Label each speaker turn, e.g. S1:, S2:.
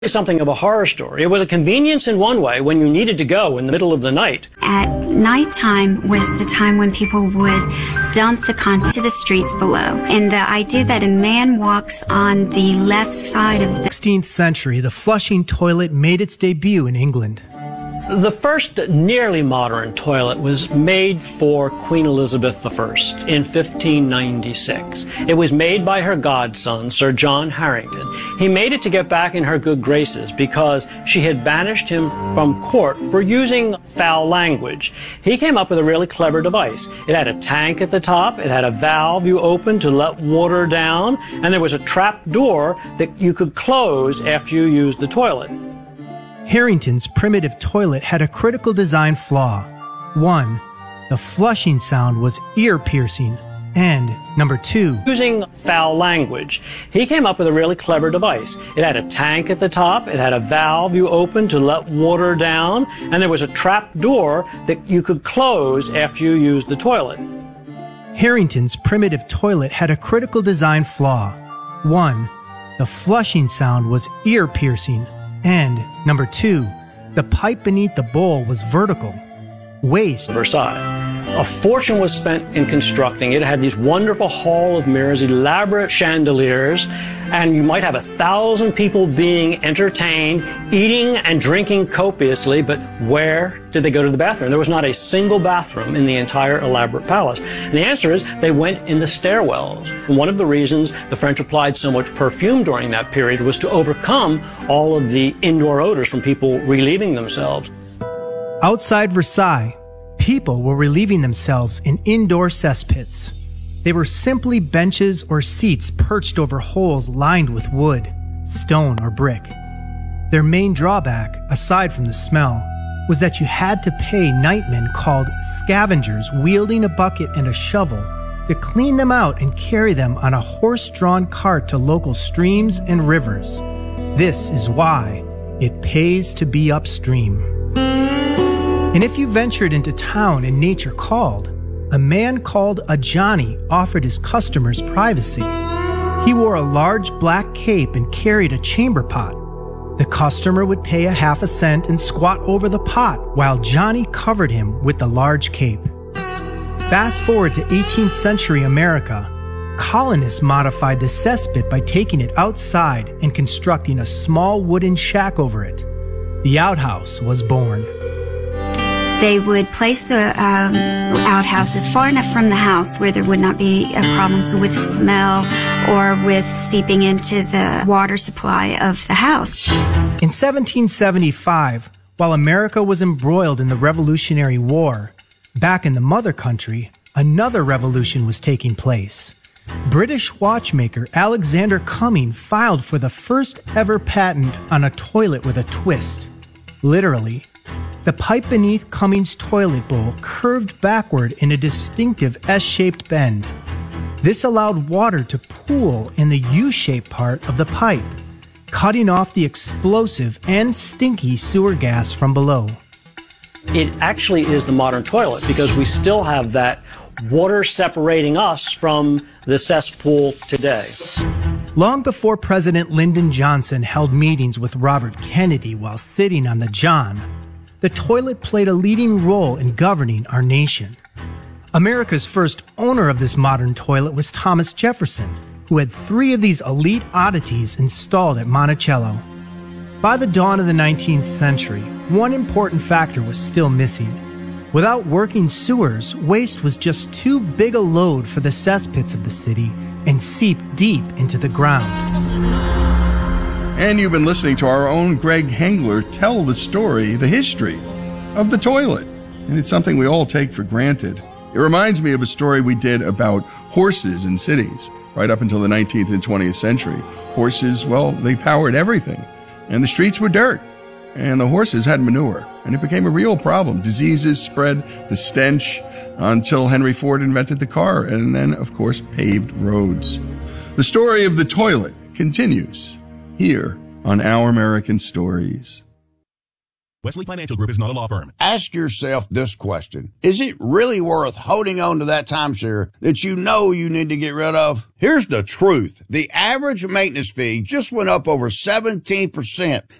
S1: Something of a horror story. It was a convenience in one way when you needed to go in the middle of the night.
S2: At nighttime was the time when people would dump the content to the streets below. And the idea that a man walks on the left side of the
S3: 16th century, the flushing toilet made its debut in England.
S1: The first nearly modern toilet was made for Queen Elizabeth I in 1596. It was made by her godson, Sir John Harington. He made it to get back in her good graces because she had banished him from court for using foul language. He came up with a really clever device. It had a tank at the top, it had a valve you opened to let water down, and there was a trap door that you could close after you used the toilet.
S3: Harington's primitive toilet had a critical design flaw. 1. The flushing sound was ear-piercing. And number 2,
S1: using foul language. He came up with a really clever device. It had a tank at the top, it had a valve you opened to let water down, and there was a trap door that you could close after you used the toilet.
S3: Harington's primitive toilet had a critical design flaw. 1. The flushing sound was ear-piercing. And number 2, the pipe beneath the bowl was vertical. Waste.
S1: Versailles. A fortune was spent in constructing it. It had these wonderful hall of mirrors, elaborate chandeliers, and you might have 1,000 people being entertained, eating and drinking copiously, but where did they go to the bathroom? There was not a single bathroom in the entire elaborate palace. And the answer is they went in the stairwells. And one of the reasons the French applied so much perfume during that period was to overcome all of the indoor odors from people relieving themselves.
S3: Outside Versailles, people were relieving themselves in indoor cesspits. They were simply benches or seats perched over holes lined with wood, stone, or brick. Their main drawback, aside from the smell, was that you had to pay nightmen called scavengers wielding a bucket and a shovel to clean them out and carry them on a horse-drawn cart to local streams and rivers. This is why it pays to be upstream. And if you ventured into town and nature called, a man called a Johnny offered his customers privacy. He wore a large black cape and carried a chamber pot. The customer would pay a half a cent and squat over the pot while Johnny covered him with the large cape. Fast forward to 18th century America, colonists modified the cesspit by taking it outside and constructing a small wooden shack over it. The outhouse was born.
S2: They would place the outhouses far enough from the house where there would not be problems with smell or with seeping into the water supply of the house.
S3: In 1775, while America was embroiled in the Revolutionary War, back in the mother country, another revolution was taking place. British watchmaker Alexander Cumming filed for the first ever patent on a toilet with a twist. Literally, the pipe beneath Cumming's toilet bowl curved backward in a distinctive S-shaped bend. This allowed water to pool in the U-shaped part of the pipe, cutting off the explosive and stinky sewer gas from below.
S1: It actually is the modern toilet because we still have that water separating us from the cesspool today.
S3: Long before President Lyndon Johnson held meetings with Robert Kennedy while sitting on the John, the toilet played a leading role in governing our nation. America's first owner of this modern toilet was Thomas Jefferson, who had 3 of these elite oddities installed at Monticello. By the dawn of the 19th century, one important factor was still missing. Without working sewers, waste was just too big a load for the cesspits of the city and seeped deep into the ground.
S4: And you've been listening to our own Greg Hengler tell the story, the history of the toilet. And it's something we all take for granted. It reminds me of a story we did about horses in cities, right up until the 19th and 20th century. Horses, well, they powered everything. And the streets were dirt. And the horses had manure. And it became a real problem. Diseases spread, the stench, until Henry Ford invented the car. And then, of course, paved roads. The story of the toilet continues here on Our American Stories.
S5: Wesley Financial Group is not a law firm.
S6: Ask yourself this question. Is it really worth holding on to that timeshare that you know you need to get rid of? Here's the truth. The average maintenance fee just went up over 17%.